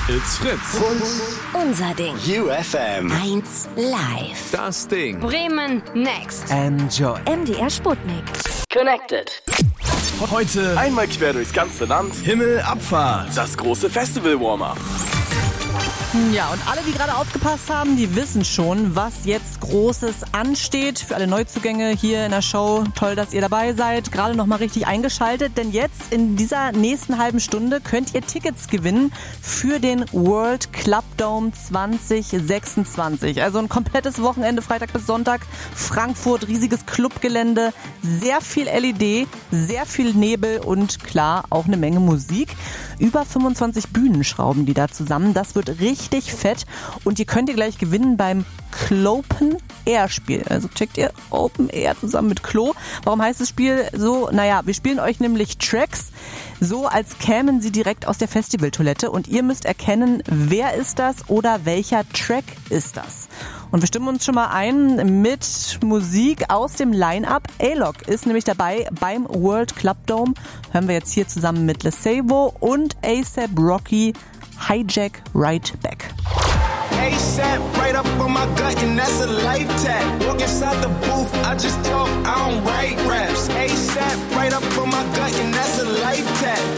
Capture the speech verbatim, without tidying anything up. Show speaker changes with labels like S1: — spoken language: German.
S1: It's Fritz.
S2: Unser Ding.
S3: U F M.
S2: eins live.
S1: Das Ding.
S2: Bremen next.
S1: Enjoy.
S2: M D R Sputnik.
S3: Connected.
S1: Heute
S4: Einmal quer durchs ganze Land.
S1: Himmelabfahrt.
S4: Das große Festival-Warm-Up.
S5: Ja, und alle, die gerade aufgepasst haben, die wissen schon, was jetzt Großes ansteht. Für alle Neuzugänge hier in der Show, toll, dass ihr dabei seid. Gerade noch mal richtig eingeschaltet, denn jetzt in dieser nächsten halben Stunde könnt ihr Tickets gewinnen für den World Club Dome zwanzig sechsundzwanzig. Also ein komplettes Wochenende, Freitag bis Sonntag. Frankfurt, riesiges Clubgelände, sehr viel L E D, sehr viel Nebel und klar, auch eine Menge Musik. Über fünfundzwanzig Bühnen schrauben die da zusammen. Das wird richtig Richtig fett und ihr könnt ihr gleich gewinnen beim Clopen Air Spiel. Also checkt ihr Open Air zusammen mit Klo. Warum heißt das Spiel so? Naja, wir spielen euch nämlich Tracks so, als kämen sie direkt aus der Festivaltoilette und ihr müsst erkennen, wer ist das oder welcher Track ist das. Und wir stimmen uns schon mal ein mit Musik aus dem Line-Up. A-Lok ist nämlich dabei beim World Club Dome. Hören wir jetzt hier zusammen mit Lesavo und A$AP Rocky. Hijack Right Back.
S6: A$AP right up on my gut and that's a life tag. Walk inside the booth, I just talk, I don't write raps. A$AP right up on my gut and that's a life tag.